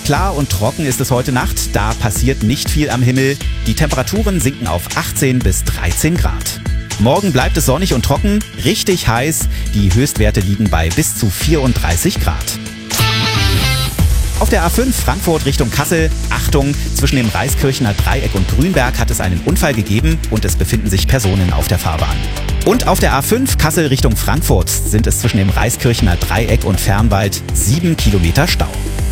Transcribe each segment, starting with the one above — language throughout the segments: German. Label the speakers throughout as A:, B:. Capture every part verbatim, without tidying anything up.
A: Klar und trocken ist es heute Nacht, da passiert nicht viel am Himmel. Die Temperaturen sinken auf achtzehn bis dreizehn Grad. Morgen bleibt es sonnig und trocken, richtig heiß. Die Höchstwerte liegen bei bis zu vierunddreißig Grad. Auf der A fünf Frankfurt Richtung Kassel, Achtung, zwischen dem Reiskirchener Dreieck und Grünberg hat es einen Unfall gegeben und es befinden sich Personen auf der Fahrbahn. Und auf der A fünf Kassel Richtung Frankfurt sind es zwischen dem Reiskirchener Dreieck und Fernwald sieben Kilometer Stau.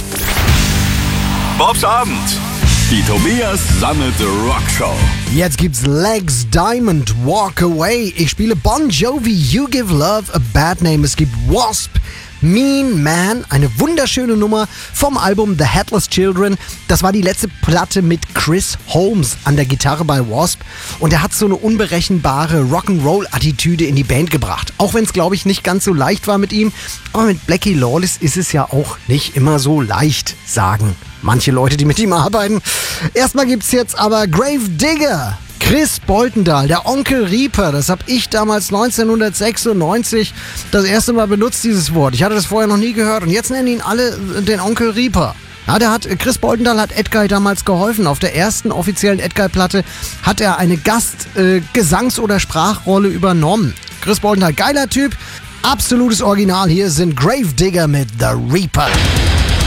B: Bobs Abend. Die Tobias Sammet Rock Show.
C: Jetzt gibt's Legs Diamond Walk Away. Ich spiele Bon Jovi You Give Love a Bad Name. Es gibt Wasp Mean Man, eine wunderschöne Nummer vom Album The Headless Children. Das war die letzte Platte mit Chris Holmes an der Gitarre bei Wasp. Und er hat so eine unberechenbare Rock'n'Roll-Attitüde in die Band gebracht. Auch wenn es, glaube ich, nicht ganz so leicht war mit ihm. Aber mit Blackie Lawless ist es ja auch nicht immer so leicht, sagen manche Leute, die mit ihm arbeiten. Erstmal gibt's jetzt aber Grave Digger. Chris Boltendahl, der Onkel Reaper, das habe ich damals neunzehnhundertsechsundneunzig das erste Mal benutzt, dieses Wort. Ich hatte das vorher noch nie gehört und jetzt nennen ihn alle den Onkel Reaper. Ja, der hat, Chris Boltendahl hat Edguy damals geholfen. Auf der ersten offiziellen Edguy-Platte hat er eine Gast-Gesangs- äh, oder Sprachrolle übernommen. Chris Boltendahl, geiler Typ, absolutes Original. Hier sind Grave Digger mit The Reaper.